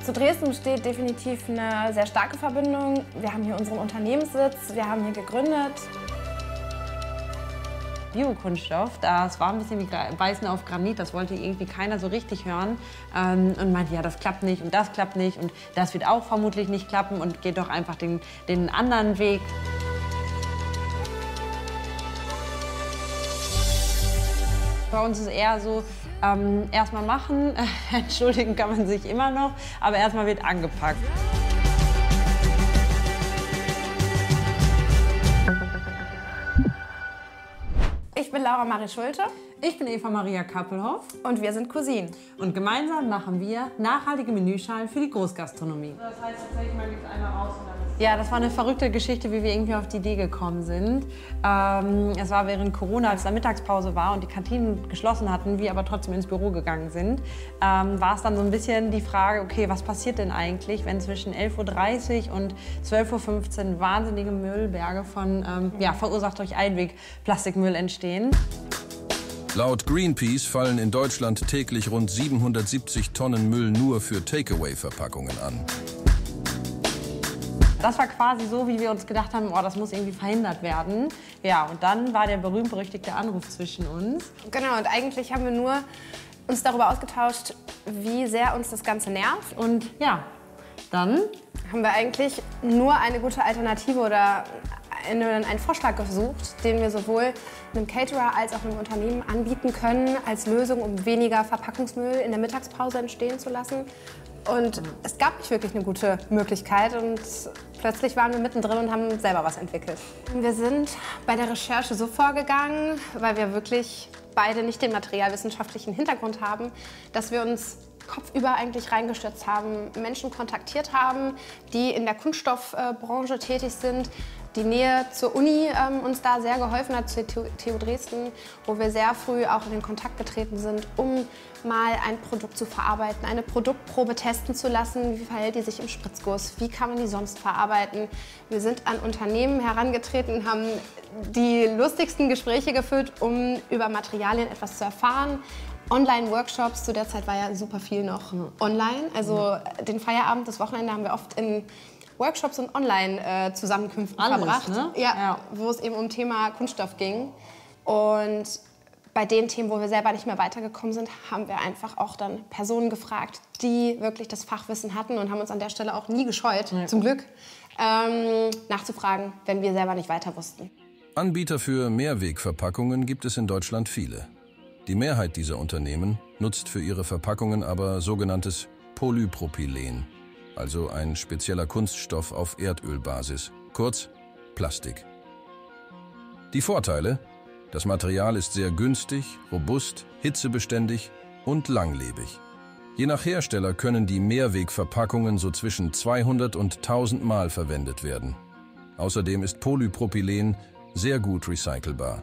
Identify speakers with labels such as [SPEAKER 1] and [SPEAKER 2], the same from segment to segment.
[SPEAKER 1] Zu Dresden besteht definitiv eine sehr starke Verbindung. Wir haben hier unseren Unternehmenssitz, wir haben hier gegründet.
[SPEAKER 2] Biokunststoff, das war ein bisschen wie Beißen auf Granit, das wollte irgendwie keiner so richtig hören und meinte, ja, das klappt nicht und das klappt nicht und das wird auch vermutlich nicht klappen und geht doch einfach den anderen Weg. Bei uns ist eher so, erstmal machen, entschuldigen kann man sich immer noch, aber erstmal wird angepackt.
[SPEAKER 1] Ich bin Laura Marie Schulte.
[SPEAKER 2] Ich bin Eva Maria Kappelhoff.
[SPEAKER 1] Und wir sind Cousinen.
[SPEAKER 2] Und gemeinsam machen wir nachhaltige Menüschalen für die Großgastronomie. Das heißt, tatsächlich mal gibt einmal raus und dann ist... Ja, das war eine verrückte Geschichte, wie wir irgendwie auf die Idee gekommen sind. Es war während Corona, als da Mittagspause war und die Kantinen geschlossen hatten, wir aber trotzdem ins Büro gegangen sind, war es dann so ein bisschen die Frage, okay, was passiert denn eigentlich, wenn zwischen 11:30 Uhr und 12:15 Uhr wahnsinnige Müllberge von, verursacht durch Einwegplastikmüll entstehen.
[SPEAKER 3] Laut Greenpeace fallen in Deutschland täglich rund 770 Tonnen Müll nur für Takeaway-Verpackungen an.
[SPEAKER 2] Das war quasi so, wie wir uns gedacht haben, oh, das muss irgendwie verhindert werden. Ja, und dann war der berühmt-berüchtigte Anruf zwischen uns.
[SPEAKER 1] Genau, und eigentlich haben wir nur uns darüber ausgetauscht, wie sehr uns das Ganze nervt.
[SPEAKER 2] Und ja, dann
[SPEAKER 1] haben wir eigentlich nur eine gute Alternative oder einen Vorschlag gesucht, den wir sowohl einem Caterer als auch einem Unternehmen anbieten können, als Lösung, um weniger Verpackungsmüll in der Mittagspause entstehen zu lassen. Und es gab nicht wirklich eine gute Möglichkeit und plötzlich waren wir mittendrin und haben selber was entwickelt. Wir sind bei der Recherche so vorgegangen, weil wir wirklich beide nicht den materialwissenschaftlichen Hintergrund haben, dass wir uns kopfüber eigentlich reingestürzt haben, Menschen kontaktiert haben, die in der Kunststoffbranche tätig sind. Die Nähe zur Uni uns da sehr geholfen hat, zur TU Dresden, wo wir sehr früh auch in den Kontakt getreten sind, um mal ein Produkt zu verarbeiten, eine Produktprobe testen zu lassen. Wie verhält die sich im Spritzguss? Wie kann man die sonst verarbeiten? Wir sind an Unternehmen herangetreten, haben die lustigsten Gespräche geführt, um über Materialien etwas zu erfahren. Online-Workshops, zu der Zeit war ja super viel noch online. Also den Feierabend, das Wochenende haben wir oft in Workshops und Online-Zusammenkünften verbracht,
[SPEAKER 2] ne?
[SPEAKER 1] Ja, wo es eben um Thema Kunststoff ging. Und bei den Themen, wo wir selber nicht mehr weitergekommen sind, haben wir einfach auch dann Personen gefragt, die wirklich das Fachwissen hatten und haben uns an der Stelle auch nie gescheut, zum Glück, nachzufragen, wenn wir selber nicht weiter wussten.
[SPEAKER 3] Anbieter für Mehrwegverpackungen gibt es in Deutschland viele. Die Mehrheit dieser Unternehmen nutzt für ihre Verpackungen aber sogenanntes Polypropylen, also ein spezieller Kunststoff auf Erdölbasis, kurz Plastik. Die Vorteile: Das Material ist sehr günstig, robust, hitzebeständig und langlebig. Je nach Hersteller können die Mehrwegverpackungen so zwischen 200 und 1000 Mal verwendet werden. Außerdem ist Polypropylen sehr gut recycelbar.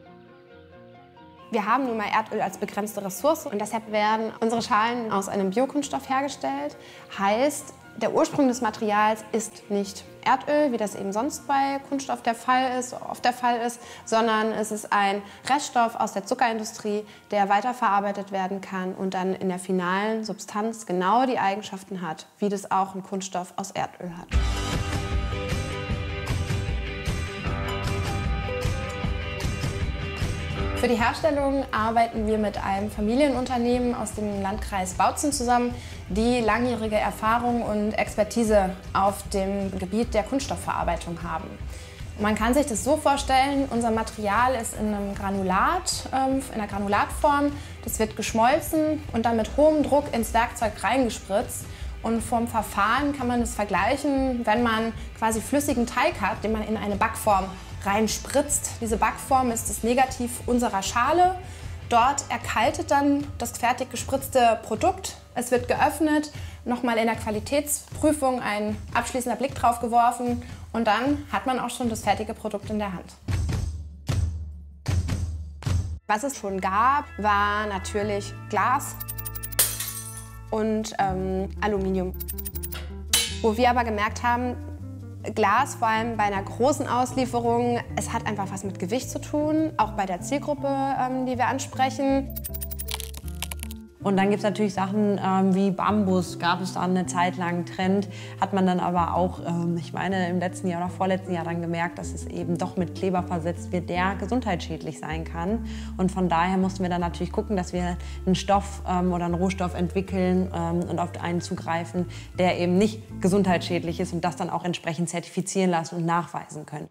[SPEAKER 1] Wir haben nun mal Erdöl als begrenzte Ressource und deshalb werden unsere Schalen aus einem Biokunststoff hergestellt. Heißt, der Ursprung des Materials ist nicht Erdöl, wie das eben sonst bei Kunststoff oft der Fall ist, sondern es ist ein Reststoff aus der Zuckerindustrie, der weiterverarbeitet werden kann und dann in der finalen Substanz genau die Eigenschaften hat, wie das auch ein Kunststoff aus Erdöl hat. Für die Herstellung arbeiten wir mit einem Familienunternehmen aus dem Landkreis Bautzen zusammen, die langjährige Erfahrung und Expertise auf dem Gebiet der Kunststoffverarbeitung haben. Man kann sich das so vorstellen, unser Material ist in einem Granulat, in einer Granulatform. Das wird geschmolzen und dann mit hohem Druck ins Werkzeug reingespritzt. Und vom Verfahren kann man das vergleichen, wenn man quasi flüssigen Teig hat, den man in eine Backform reinspritzt. Diese Backform ist das Negativ unserer Schale. Dort erkaltet dann das fertig gespritzte Produkt. Es wird geöffnet, nochmal in der Qualitätsprüfung ein abschließender Blick drauf geworfen und dann hat man auch schon das fertige Produkt in der Hand. Was es schon gab, war natürlich Glas und Aluminium. Wo wir aber gemerkt haben, Glas, vor allem bei einer großen Auslieferung, es hat einfach was mit Gewicht zu tun, auch bei der Zielgruppe, die wir ansprechen.
[SPEAKER 2] Und dann gibt es natürlich Sachen wie Bambus, gab es dann eine Zeit lang einen Trend, hat man dann aber auch, ich meine im letzten Jahr oder vorletzten Jahr dann gemerkt, dass es eben doch mit Kleber versetzt wird, der gesundheitsschädlich sein kann. Und von daher mussten wir dann natürlich gucken, dass wir einen Stoff oder einen Rohstoff entwickeln und auf einen zugreifen, der eben nicht gesundheitsschädlich ist und das dann auch entsprechend zertifizieren lassen und nachweisen können.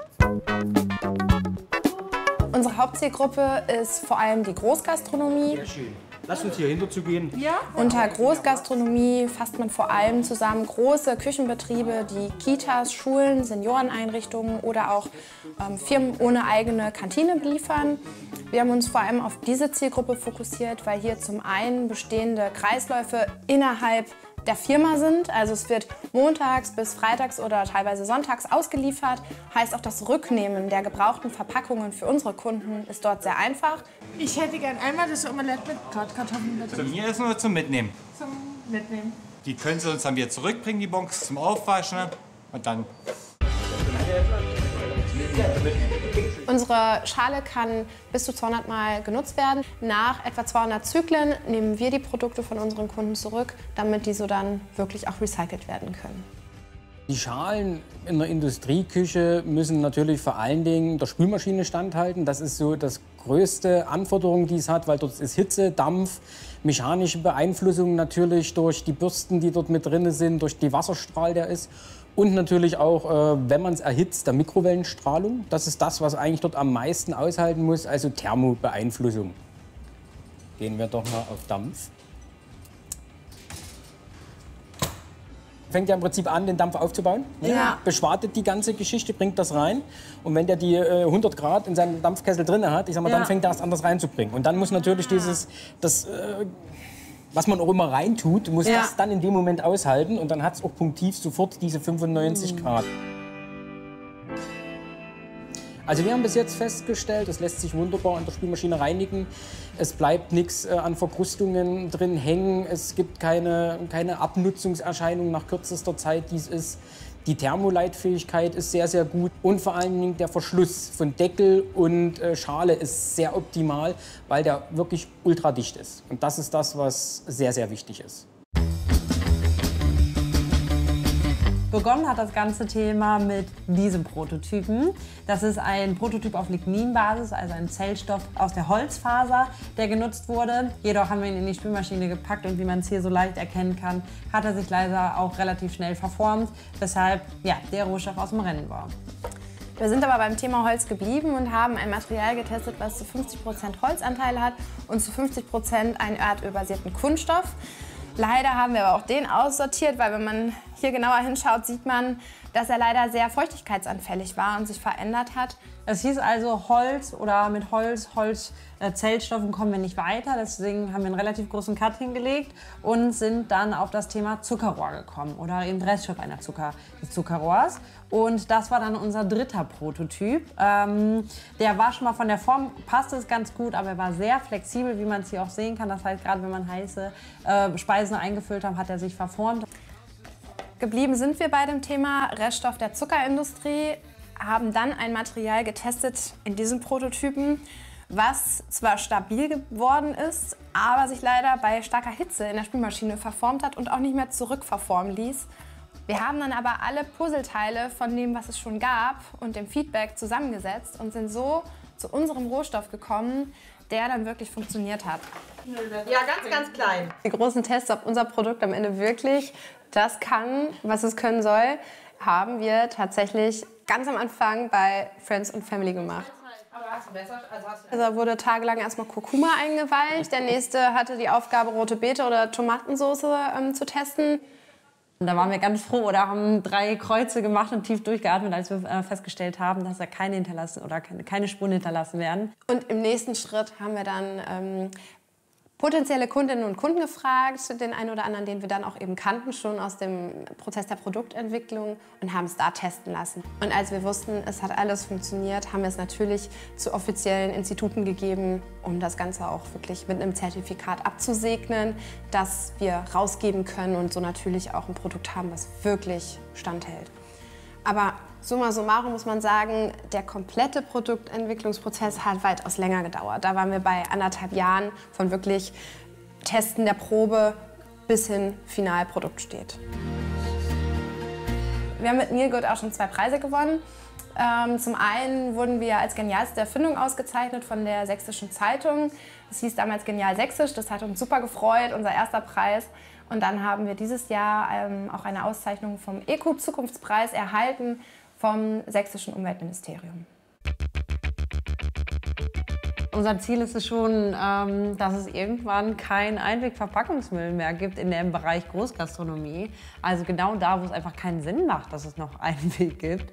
[SPEAKER 1] Unsere Hauptzielgruppe ist vor allem die Großgastronomie.
[SPEAKER 4] Sehr schön. Lass uns hier hinter zu gehen.
[SPEAKER 1] Ja. Unter Großgastronomie fasst man vor allem zusammen große Küchenbetriebe, die Kitas, Schulen, Senioreneinrichtungen oder auch Firmen ohne eigene Kantine beliefern. Wir haben uns vor allem auf diese Zielgruppe fokussiert, weil hier zum einen bestehende Kreisläufe innerhalb der Firma sind. Also es wird montags bis freitags oder teilweise sonntags ausgeliefert. Heißt auch das Rücknehmen der gebrauchten Verpackungen für unsere Kunden ist dort sehr einfach.
[SPEAKER 5] Ich hätte gern einmal das Omelette mit Bratkartoffeln bitte.
[SPEAKER 6] Zu mir ist nur zum Mitnehmen.
[SPEAKER 5] Zum Mitnehmen.
[SPEAKER 6] Die können Sie uns dann wieder zurückbringen, die Bons, zum Aufwaschen und dann.
[SPEAKER 1] Unsere Schale kann bis zu 200 Mal genutzt werden. Nach etwa 200 Zyklen nehmen wir die Produkte von unseren Kunden zurück, damit diese dann wirklich auch recycelt werden können.
[SPEAKER 4] Die Schalen in der Industrieküche müssen natürlich vor allen Dingen der Spülmaschine standhalten. Das ist so das größte Anforderung, die es hat, weil dort ist Hitze, Dampf, mechanische Beeinflussung natürlich durch die Bürsten, die dort mit drin sind, durch den Wasserstrahl, der ist. Und natürlich auch, wenn man es erhitzt, der Mikrowellenstrahlung. Das ist das, was eigentlich dort am meisten aushalten muss, also Thermobeeinflussung. Gehen wir doch mal auf Dampf. Fängt ja im Prinzip an, den Dampf aufzubauen.
[SPEAKER 2] Ja.
[SPEAKER 4] Beschwartet die ganze Geschichte, bringt das rein. Und wenn der die 100 Grad in seinem Dampfkessel drin hat, ich sag mal, dann fängt er erst an, das reinzubringen. Und dann muss natürlich was man auch immer reintut, muss das dann in dem Moment aushalten. Und dann hat es auch punktiv sofort diese 95 Grad. Also wir haben bis jetzt festgestellt, es lässt sich wunderbar an der Spülmaschine reinigen. Es bleibt nichts an Verkrustungen drin hängen. Es gibt keine Abnutzungserscheinung nach kürzester Zeit, die es ist. Die Thermoleitfähigkeit ist sehr, sehr gut. Und vor allen Dingen der Verschluss von Deckel und Schale ist sehr optimal, weil der wirklich ultradicht ist. Und das ist das, was sehr, sehr wichtig ist.
[SPEAKER 2] Begonnen hat das ganze Thema mit diesem Prototypen. Das ist ein Prototyp auf Ligninbasis, also ein Zellstoff aus der Holzfaser, der genutzt wurde. Jedoch haben wir ihn in die Spülmaschine gepackt und wie man es hier so leicht erkennen kann, hat er sich leider auch relativ schnell verformt, weshalb der Rohstoff aus dem Rennen war.
[SPEAKER 1] Wir sind aber beim Thema Holz geblieben und haben ein Material getestet, was zu 50% Holzanteil hat und zu 50% einen erdölbasierten Kunststoff. Leider haben wir aber auch den aussortiert, weil wenn man hier genauer hinschaut, sieht man, dass er leider sehr feuchtigkeitsanfällig war und sich verändert hat.
[SPEAKER 2] Es hieß also Holz oder mit Zellstoffen kommen wir nicht weiter. Deswegen haben wir einen relativ großen Cut hingelegt und sind dann auf das Thema Zuckerrohr gekommen oder eben Reststoff des Zuckerrohrs. Und das war dann unser dritter Prototyp. Der war schon mal von der Form, passte es ganz gut, aber er war sehr flexibel, wie man es hier auch sehen kann. Das heißt, gerade wenn man heiße Speisen eingefüllt hat, hat er sich verformt.
[SPEAKER 1] Geblieben sind wir bei dem Thema Reststoff der Zuckerindustrie, haben dann ein Material getestet in diesem Prototypen, was zwar stabil geworden ist, aber sich leider bei starker Hitze in der Spülmaschine verformt hat und auch nicht mehr zurückverformen ließ. Wir haben dann aber alle Puzzleteile von dem, was es schon gab und dem Feedback zusammengesetzt und sind so zu unserem Rohstoff gekommen, der dann wirklich funktioniert hat.
[SPEAKER 2] Ja, ganz, ganz klein.
[SPEAKER 1] Die großen Tests, ob unser Produkt am Ende wirklich das kann, was es können soll, haben wir tatsächlich ganz am Anfang bei Friends und Family gemacht. Also wurde tagelang erstmal Kurkuma eingeweicht. Der nächste hatte die Aufgabe, rote Beete oder Tomatensauce zu testen.
[SPEAKER 2] Und da waren wir ganz froh oder haben 3 Kreuze gemacht und tief durchgeatmet, als wir festgestellt haben, dass da keine Spuren hinterlassen werden.
[SPEAKER 1] Und im nächsten Schritt haben wir dann potenzielle Kundinnen und Kunden gefragt, den einen oder anderen, den wir dann auch eben kannten, schon aus dem Prozess der Produktentwicklung und haben es da testen lassen. Und als wir wussten, es hat alles funktioniert, haben wir es natürlich zu offiziellen Instituten gegeben, um das Ganze auch wirklich mit einem Zertifikat abzusegnen, das wir rausgeben können und so natürlich auch ein Produkt haben, was wirklich standhält. Aber summa summarum muss man sagen, der komplette Produktentwicklungsprozess hat weitaus länger gedauert. Da waren wir bei 1,5 Jahren von wirklich Testen der Probe bis hin Finalprodukt steht. Wir haben mit Meal Good auch schon 2 Preise gewonnen. Zum einen wurden wir als genialste Erfindung ausgezeichnet von der Sächsischen Zeitung. Das hieß damals Genial Sächsisch, das hat uns super gefreut, unser erster Preis. Und dann haben wir dieses Jahr auch eine Auszeichnung vom EQ-Zukunftspreis erhalten vom Sächsischen Umweltministerium.
[SPEAKER 2] Unser Ziel ist es schon, dass es irgendwann keinen Einwegverpackungsmüll mehr gibt in dem Bereich Großgastronomie. Also genau da, wo es einfach keinen Sinn macht, dass es noch Einweg gibt.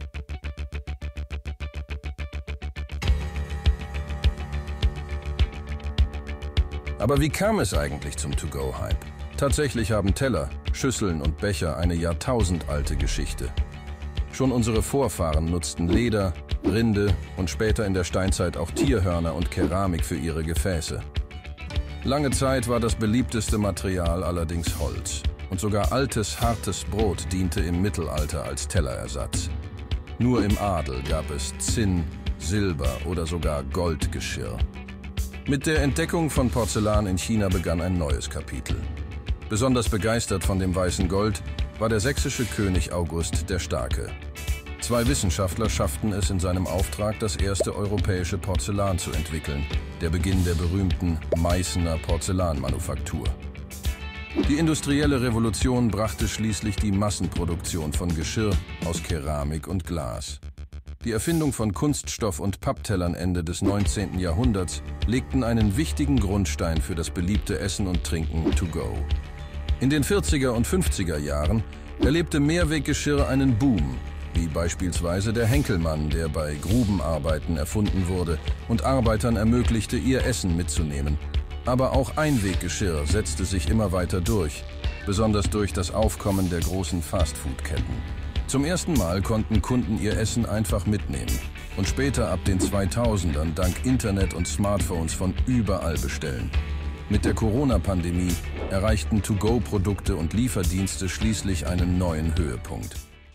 [SPEAKER 3] Aber wie kam es eigentlich zum To-Go-Hype? Tatsächlich haben Teller, Schüsseln und Becher eine jahrtausendalte Geschichte. Schon unsere Vorfahren nutzten Leder, Rinde und später in der Steinzeit auch Tierhörner und Keramik für ihre Gefäße. Lange Zeit war das beliebteste Material allerdings Holz. Und sogar altes, hartes Brot diente im Mittelalter als Tellerersatz. Nur im Adel gab es Zinn, Silber oder sogar Goldgeschirr. Mit der Entdeckung von Porzellan in China begann ein neues Kapitel. Besonders begeistert von dem weißen Gold war der sächsische König August der Starke. 2 Wissenschaftler schafften es in seinem Auftrag, das erste europäische Porzellan zu entwickeln, der Beginn der berühmten Meißener Porzellanmanufaktur. Die industrielle Revolution brachte schließlich die Massenproduktion von Geschirr aus Keramik und Glas. Die Erfindung von Kunststoff- und Papptellern Ende des 19. Jahrhunderts legten einen wichtigen Grundstein für das beliebte Essen und Trinken to go. In den 40er und 50er Jahren erlebte Mehrweggeschirr einen Boom, wie beispielsweise der Henkelmann, der bei Grubenarbeiten erfunden wurde und Arbeitern ermöglichte, ihr Essen mitzunehmen. Aber auch Einweggeschirr setzte sich immer weiter durch, besonders durch das Aufkommen der großen Fastfood-Ketten. Zum ersten Mal konnten Kunden ihr Essen einfach mitnehmen und später ab den 2000ern dank Internet und Smartphones von überall bestellen. Mit der Corona-Pandemie erreichten To-Go-Produkte und Lieferdienste schließlich einen neuen Höhepunkt.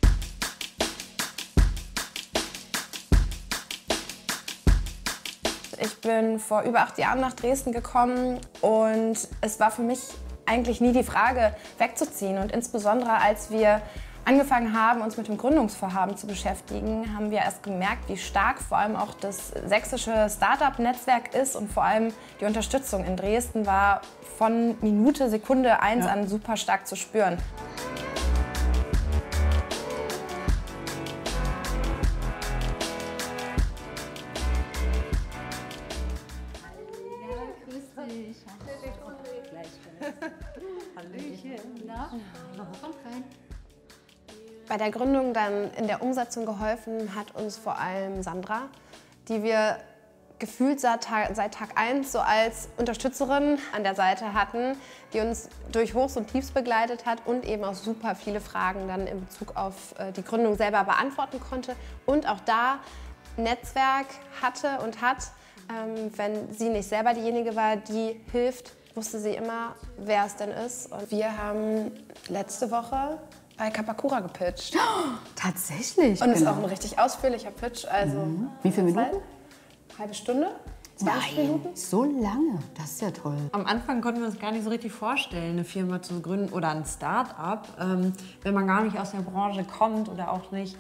[SPEAKER 1] Ich bin vor über 8 Jahren nach Dresden gekommen und es war für mich eigentlich nie die Frage, wegzuziehen. Und insbesondere als wir angefangen haben, uns mit dem Gründungsvorhaben zu beschäftigen, haben wir erst gemerkt, wie stark vor allem auch das sächsische Start-up-Netzwerk ist und vor allem die Unterstützung in Dresden war von Minute, Sekunde 1 an super stark zu spüren. Bei der Gründung dann in der Umsetzung geholfen hat uns vor allem Sandra, die wir gefühlt seit Tag 1 so als Unterstützerin an der Seite hatten, die uns durch Hochs und Tiefs begleitet hat und eben auch super viele Fragen dann in Bezug auf die Gründung selber beantworten konnte und auch da Netzwerk hatte und hat. Wenn sie nicht selber diejenige war, die hilft, wusste sie immer, wer es denn ist. Und wir haben letzte Woche bei Kapakura gepitcht.
[SPEAKER 7] Oh, tatsächlich?
[SPEAKER 1] Und es ist auch ein richtig ausführlicher Pitch. Also
[SPEAKER 7] Wie viele Minuten?
[SPEAKER 1] Halbe Stunde? 20 Minuten?
[SPEAKER 7] So lange? Das ist ja toll.
[SPEAKER 2] Am Anfang konnten wir uns gar nicht so richtig vorstellen, eine Firma zu gründen oder ein Start-up, wenn man gar nicht aus der Branche kommt oder auch nicht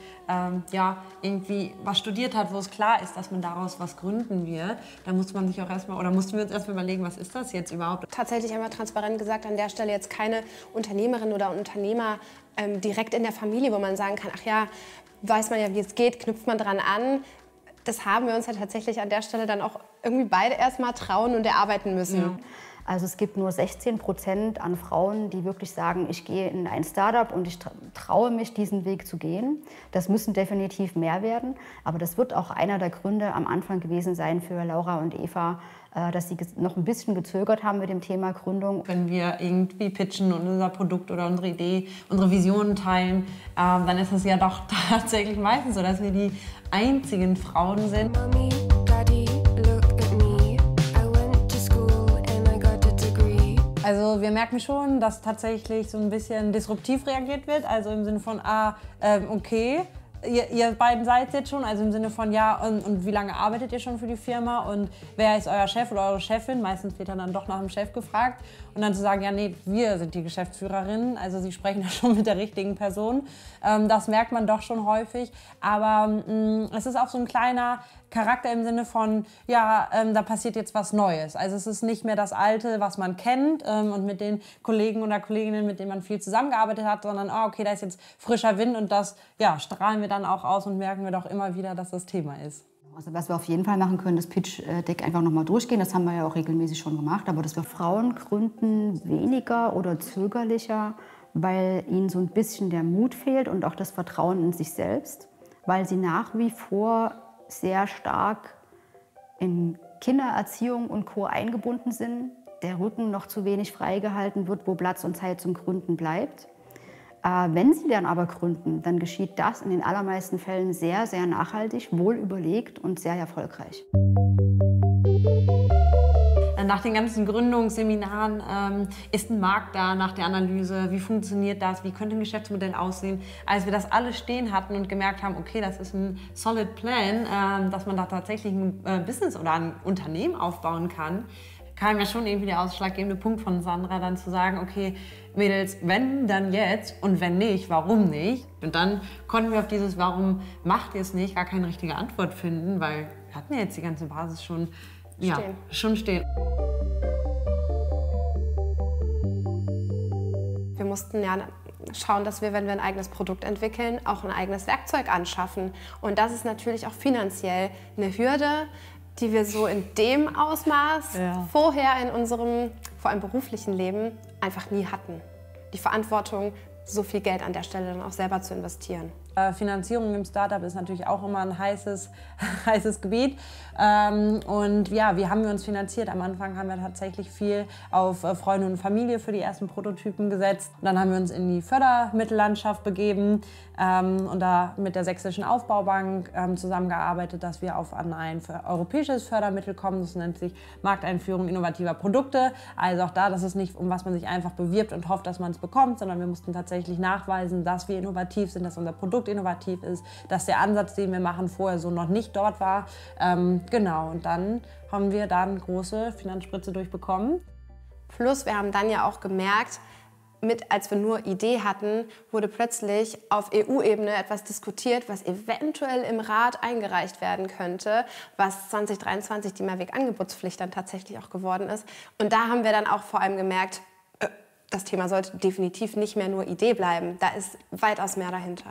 [SPEAKER 2] irgendwie was studiert hat, wo es klar ist, dass man daraus was gründen wird. Da musste man sich auch erstmal oder mussten wir uns erstmal überlegen, was ist das jetzt überhaupt?
[SPEAKER 1] Tatsächlich haben wir transparent gesagt, an der Stelle jetzt keine Unternehmerin oder Unternehmer direkt in der Familie, wo man sagen kann, ach ja, weiß man ja, wie es geht, knüpft man dran an. Das haben wir uns ja tatsächlich an der Stelle dann auch irgendwie beide erstmal trauen und erarbeiten müssen.
[SPEAKER 7] Ja. Also es gibt nur 16% an Frauen, die wirklich sagen, ich gehe in ein Startup und ich traue mich, diesen Weg zu gehen. Das müssen definitiv mehr werden. Aber das wird auch einer der Gründe am Anfang gewesen sein für Laura und Eva, dass sie noch ein bisschen gezögert haben mit dem Thema Gründung.
[SPEAKER 2] Wenn wir irgendwie pitchen und unser Produkt oder unsere Idee, unsere Visionen teilen, dann ist es ja doch tatsächlich meistens so, dass wir die einzigen Frauen sind.
[SPEAKER 8] Mommy, Daddy, look at me. I went to school and I got a degree.
[SPEAKER 2] Also wir merken schon, dass tatsächlich so ein bisschen disruptiv reagiert wird, also im Sinne von, okay, ihr beiden seid jetzt schon, also im Sinne von, ja, und wie lange arbeitet ihr schon für die Firma und wer ist euer Chef oder eure Chefin? Meistens wird dann doch nach dem Chef gefragt. Und dann zu sagen, ja, nee, wir sind die Geschäftsführerinnen, also sie sprechen da schon mit der richtigen Person. Das merkt man doch schon häufig. Aber es ist auch so ein kleiner Charakter im Sinne von, ja, da passiert jetzt was Neues. Also es ist nicht mehr das Alte, was man kennt und mit den Kollegen oder Kolleginnen, mit denen man viel zusammengearbeitet hat, sondern, okay, da ist jetzt frischer Wind und das strahlen wir dann auch aus und merken wir doch immer wieder, dass das Thema ist.
[SPEAKER 7] Also was wir auf jeden Fall machen können, das Pitch-Deck einfach nochmal durchgehen. Das haben wir ja auch regelmäßig schon gemacht. Aber dass wir Frauen gründen weniger oder zögerlicher, weil ihnen so ein bisschen der Mut fehlt und auch das Vertrauen in sich selbst. Weil sie nach wie vor sehr stark in Kindererziehung und Co. eingebunden sind. Der Rücken noch zu wenig freigehalten wird, wo Platz und Zeit zum Gründen bleibt. Wenn sie dann aber gründen, dann geschieht das in den allermeisten Fällen sehr, sehr nachhaltig, wohl überlegt und sehr erfolgreich.
[SPEAKER 2] Nach den ganzen Gründungsseminaren ist ein Markt da, nach der Analyse, wie funktioniert das, wie könnte ein Geschäftsmodell aussehen. Als wir das alles stehen hatten und gemerkt haben, okay, das ist ein solid Plan, dass man da tatsächlich ein Business oder ein Unternehmen aufbauen kann, kam ja schon irgendwie der ausschlaggebende Punkt von Sandra, dann zu sagen, okay, Mädels, wenn, dann jetzt und wenn nicht, warum nicht? Und dann konnten wir auf dieses Warum macht ihr es nicht gar keine richtige Antwort finden, weil wir hatten ja jetzt die ganze Basis schon stehen.
[SPEAKER 1] Wir mussten ja schauen, dass wir, wenn wir ein eigenes Produkt entwickeln, auch ein eigenes Werkzeug anschaffen. Und das ist natürlich auch finanziell eine Hürde, die wir so in dem Ausmaß vorher in unserem, vor allem beruflichen Leben, einfach nie hatten. Die Verantwortung, so viel Geld an der Stelle dann auch selber zu investieren.
[SPEAKER 2] Finanzierung im Startup ist natürlich auch immer ein heißes Gebiet. Und ja, wie haben wir uns finanziert? Am Anfang haben wir tatsächlich viel auf Freunde und Familie für die ersten Prototypen gesetzt. Dann haben wir uns in die Fördermittellandschaft begeben und da mit der Sächsischen Aufbaubank zusammengearbeitet, dass wir an ein europäisches Fördermittel kommen. Das nennt sich Markteinführung innovativer Produkte. Also auch da, das ist nicht, um was man sich einfach bewirbt und hofft, dass man es bekommt, sondern wir mussten tatsächlich nachweisen, dass wir innovativ sind, dass unser Produkt innovativ ist, dass der Ansatz, den wir machen, vorher so noch nicht dort war. Genau, und dann haben wir da eine große Finanzspritze durchbekommen.
[SPEAKER 1] Plus, wir haben dann ja auch gemerkt, als wir nur Idee hatten, wurde plötzlich auf EU-Ebene etwas diskutiert, was eventuell im Rat eingereicht werden könnte, was 2023 die Mehrwegangebotspflicht dann tatsächlich auch geworden ist. Und da haben wir dann auch vor allem gemerkt, das Thema sollte definitiv nicht mehr nur Idee bleiben. Da ist weitaus mehr dahinter.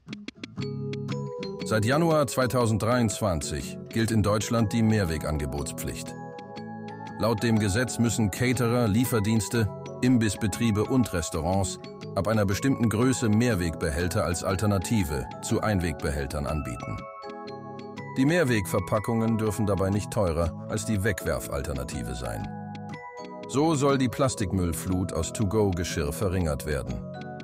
[SPEAKER 3] Seit Januar 2023 gilt in Deutschland die Mehrwegangebotspflicht. Laut dem Gesetz müssen Caterer, Lieferdienste, Imbissbetriebe und Restaurants ab einer bestimmten Größe Mehrwegbehälter als Alternative zu Einwegbehältern anbieten. Die Mehrwegverpackungen dürfen dabei nicht teurer als die Wegwerfalternative sein. So soll die Plastikmüllflut aus To-Go-Geschirr verringert werden.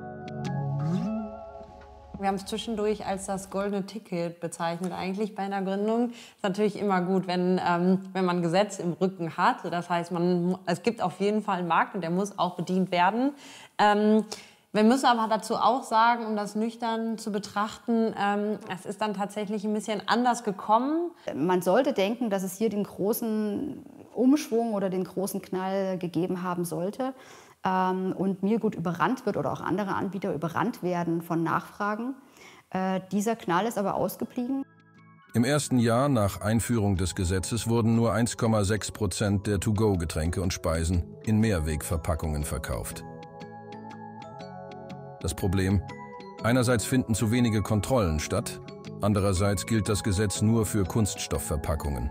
[SPEAKER 2] Wir haben es zwischendurch als das goldene Ticket bezeichnet eigentlich bei einer Gründung. Ist natürlich immer gut, wenn man Gesetz im Rücken hat. Das heißt, es gibt auf jeden Fall einen Markt und der muss auch bedient werden. Wir müssen aber dazu auch sagen, um das nüchtern zu betrachten, es ist dann tatsächlich ein bisschen anders gekommen.
[SPEAKER 7] Man sollte denken, dass es hier den großen Umschwung oder den großen Knall gegeben haben sollte. Und Mealgood überrannt wird oder auch andere Anbieter überrannt werden von Nachfragen. Dieser Knall ist aber ausgeblieben.
[SPEAKER 3] Im ersten Jahr nach Einführung des Gesetzes wurden nur 1,6% der To-Go-Getränke und Speisen in Mehrwegverpackungen verkauft. Das Problem: einerseits finden zu wenige Kontrollen statt, andererseits gilt das Gesetz nur für Kunststoffverpackungen.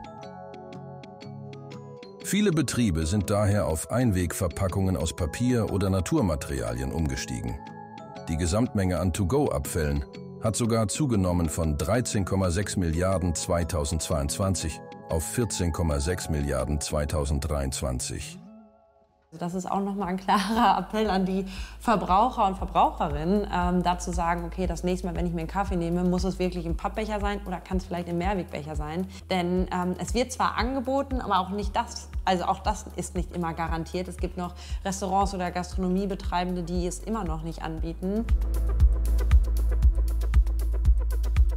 [SPEAKER 3] Viele Betriebe sind daher auf Einwegverpackungen aus Papier oder Naturmaterialien umgestiegen. Die Gesamtmenge an To-Go-Abfällen hat sogar zugenommen von 13,6 Milliarden 2022 auf 14,6 Milliarden 2023.
[SPEAKER 2] Das ist auch nochmal ein klarer Appell an die Verbraucher und Verbraucherinnen, da zu sagen, okay, das nächste Mal, wenn ich mir einen Kaffee nehme, muss es wirklich im Pappbecher sein oder kann es vielleicht im Mehrwegbecher sein. Denn es wird zwar angeboten, aber auch nicht das. Also auch das ist nicht immer garantiert. Es gibt noch Restaurants oder Gastronomiebetreibende, die es immer noch nicht anbieten.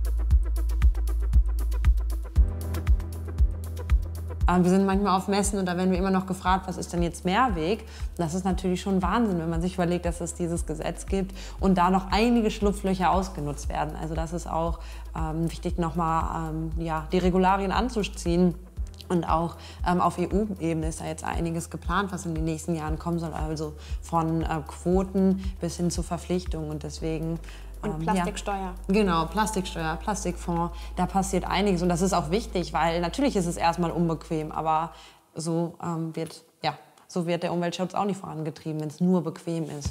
[SPEAKER 2] Wir sind manchmal auf Messen und da werden wir immer noch gefragt, was ist denn jetzt Mehrweg? Das ist natürlich schon Wahnsinn, wenn man sich überlegt, dass es dieses Gesetz gibt und da noch einige Schlupflöcher ausgenutzt werden. Also das ist auch wichtig, nochmal die Regularien anzuziehen. Und auch auf EU-Ebene ist da jetzt einiges geplant, was in den nächsten Jahren kommen soll. Also von Quoten bis hin zu Verpflichtungen. Und deswegen...
[SPEAKER 1] Und Plastiksteuer.
[SPEAKER 2] Genau, Plastiksteuer, Plastikfonds, da passiert einiges. Und das ist auch wichtig, weil natürlich ist es erstmal unbequem, aber so wird der Umweltschutz auch nicht vorangetrieben, wenn es nur bequem ist.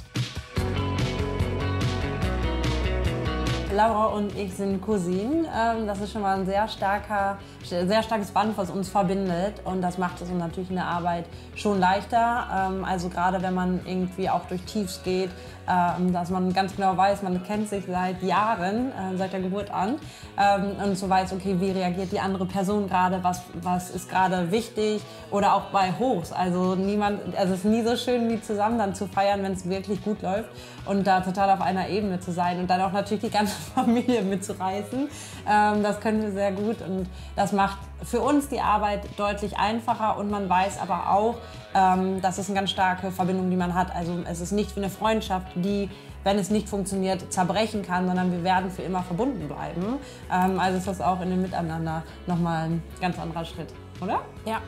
[SPEAKER 2] Laura und ich sind Cousinen. Das ist schon mal ein sehr starkes Band, was uns verbindet. Und das macht es uns natürlich in der Arbeit schon leichter. Also gerade wenn man irgendwie auch durch Tiefs geht, dass man ganz genau weiß, man kennt sich seit Jahren, seit der Geburt an. Und so weiß, okay, wie reagiert die andere Person gerade, was ist gerade wichtig. Oder auch bei Hochs. Also es ist nie so schön wie zusammen dann zu feiern, wenn es wirklich gut läuft. Und da total auf einer Ebene zu sein und dann auch natürlich die ganze Familie mitzureißen. Das können wir sehr gut und das macht für uns die Arbeit deutlich einfacher und man weiß aber auch, das ist eine ganz starke Verbindung, die man hat. Also es ist nicht wie eine Freundschaft, die, wenn es nicht funktioniert, zerbrechen kann, sondern wir werden für immer verbunden bleiben. Also ist das auch in dem Miteinander nochmal ein ganz anderer Schritt, oder?
[SPEAKER 1] Ja.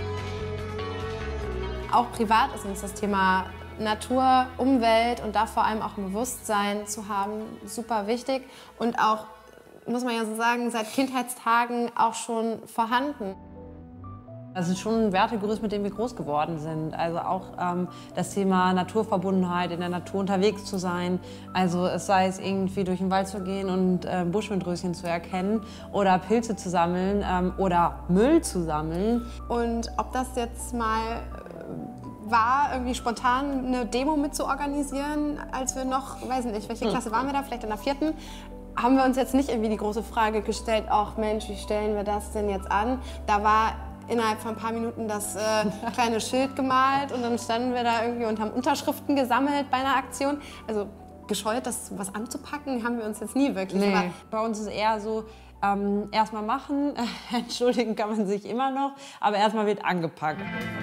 [SPEAKER 1] Auch privat ist uns das Thema Natur, Umwelt und da vor allem auch ein Bewusstsein zu haben, super wichtig und auch, muss man ja so sagen, seit Kindheitstagen auch schon vorhanden.
[SPEAKER 2] Das ist schon ein Wertegerüst, mit dem wir groß geworden sind. Also auch das Thema Naturverbundenheit, in der Natur unterwegs zu sein. Also es sei es irgendwie durch den Wald zu gehen und Buschwindröschen zu erkennen oder Pilze zu sammeln oder Müll zu sammeln.
[SPEAKER 1] Und ob das jetzt mal war, irgendwie spontan eine Demo mit zu organisieren, als wir noch, weiß nicht, welche Klasse waren wir da, vielleicht in der 4., haben wir uns jetzt nicht irgendwie die große Frage gestellt, ach Mensch, wie stellen wir das denn jetzt an? Da war innerhalb von ein paar Minuten das kleine Schild gemalt und dann standen wir da irgendwie und haben Unterschriften gesammelt bei einer Aktion. Also gescheut, das was anzupacken, haben wir uns jetzt nie wirklich.
[SPEAKER 2] Nee.
[SPEAKER 1] Aber
[SPEAKER 2] bei uns ist eher so, erstmal machen, entschuldigen kann man sich immer noch, aber erstmal wird angepackt.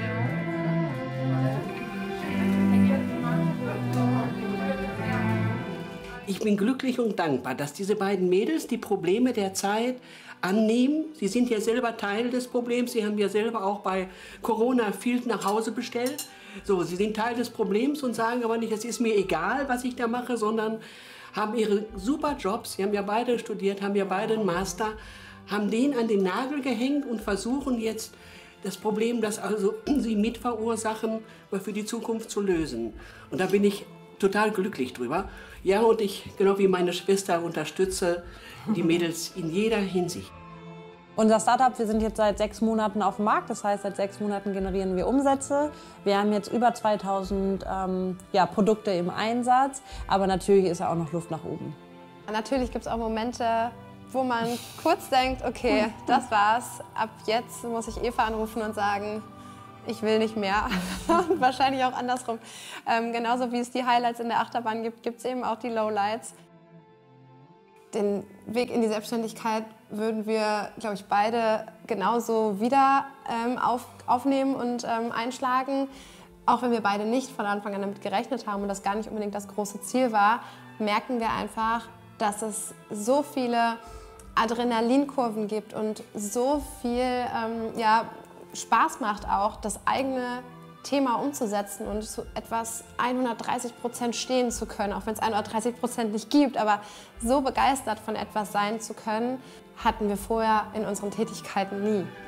[SPEAKER 9] Ich bin glücklich und dankbar, dass diese beiden Mädels die Probleme der Zeit annehmen. Sie sind ja selber Teil des Problems. Sie haben ja selber auch bei Corona viel nach Hause bestellt. So, sie sind Teil des Problems und sagen aber nicht, es ist mir egal, was ich da mache, sondern haben ihre super Jobs. Sie haben ja beide studiert, haben ja beide einen Master, haben den an den Nagel gehängt und versuchen jetzt das Problem, das also sie mitverursachen, für die Zukunft zu lösen. Und da bin ich total glücklich drüber. Ja, und ich, genau wie meine Schwester, unterstütze die Mädels in jeder Hinsicht.
[SPEAKER 2] Unser Startup, wir sind jetzt seit 6 Monaten auf dem Markt, das heißt, seit 6 Monaten generieren wir Umsätze. Wir haben jetzt über 2000 Produkte im Einsatz, aber natürlich ist ja auch noch Luft nach oben.
[SPEAKER 1] natürlich gibt es auch Momente, wo man kurz denkt, okay, das war's, ab jetzt muss ich Eva anrufen und sagen, ich will nicht mehr. Und wahrscheinlich auch andersrum. Genauso wie es die Highlights in der Achterbahn gibt, gibt es eben auch die Lowlights. Den Weg in die Selbstständigkeit würden wir, glaube ich, beide genauso wieder aufnehmen und einschlagen. Auch wenn wir beide nicht von Anfang an damit gerechnet haben und das gar nicht unbedingt das große Ziel war, merken wir einfach, dass es so viele Adrenalinkurven gibt und so viel Spaß macht auch, das eigene Thema umzusetzen und zu etwas 130% stehen zu können, auch wenn es 130% nicht gibt, aber so begeistert von etwas sein zu können, hatten wir vorher in unseren Tätigkeiten nie.